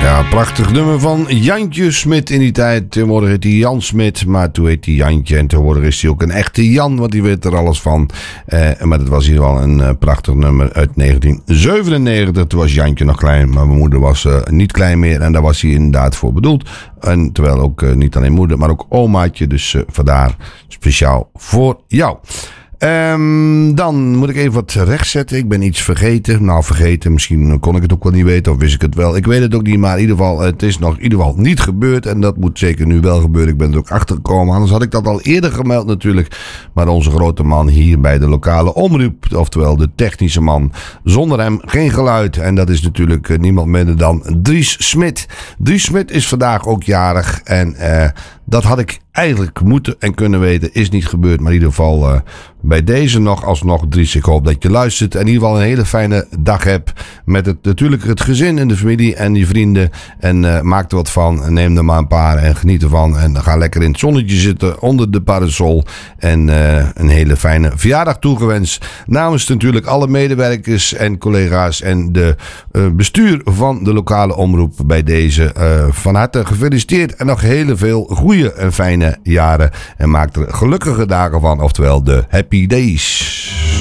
Ja, prachtig nummer van Jantje Smit in die tijd. Tegenwoordig heet hij Jan Smit, maar toen heet hij Jantje. En tegenwoordig is hij ook een echte Jan, want die weet er alles van. Maar dat was hier wel een prachtig nummer uit 1997. Toen was Jantje nog klein, maar mijn moeder was niet klein meer. En daar was hij inderdaad voor bedoeld. En terwijl ook niet alleen moeder, maar ook omaatje. Dus vandaar speciaal voor jou. Dan moet ik even wat rechtzetten. Ik ben iets vergeten. Nou, vergeten. Misschien kon ik het ook wel niet weten. Of wist ik het wel. Ik weet het ook niet. Maar in ieder geval, het is nog in ieder geval niet gebeurd. En dat moet zeker nu wel gebeuren. Ik ben er ook achter gekomen. Anders had ik dat al eerder gemeld natuurlijk. Maar onze grote man hier bij de lokale omroep. Oftewel de technische man. Zonder hem geen geluid. En dat is natuurlijk niemand minder dan Dries Smit. Dries Smit is vandaag ook jarig. En dat had ik eigenlijk moeten en kunnen weten. Is niet gebeurd. Maar in ieder geval bij deze nog alsnog, Dries. Ik hoop dat je luistert. En in ieder geval een hele fijne dag hebt. Met natuurlijk het gezin en de familie en die vrienden. En maak er wat van. Neem er maar een paar en geniet ervan. En ga lekker in het zonnetje zitten. Onder de parasol. En een hele fijne verjaardag toegewenst. Namens natuurlijk alle medewerkers en collega's. En de bestuur van de lokale omroep bij deze. Van harte gefeliciteerd. En nog hele veel goede en fijne jaren. En maak er gelukkige dagen van. Oftewel de Happy Days.